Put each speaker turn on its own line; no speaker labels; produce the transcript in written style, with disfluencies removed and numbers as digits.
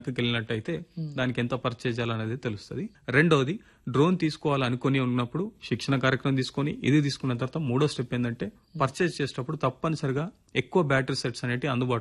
వెళ్ళినట్టయితే దానికి ఎంత పర్చేజ్ చేయాలనేది తెలుస్తుంది. రెండోది డ్రోన్ తీసుకోవాలనుకుని ఉన్నప్పుడు శిక్షణ కార్యక్రమం తీసుకొని ఇది తీసుకున్న తర్వాత మూడో స్టెప్ ఏంటంటే పర్చేజ్ చేసేటప్పుడు తప్పనిసరిగా ఎక్కువ బ్యాటరీ సెట్స్ అనేవి అందుబాటులో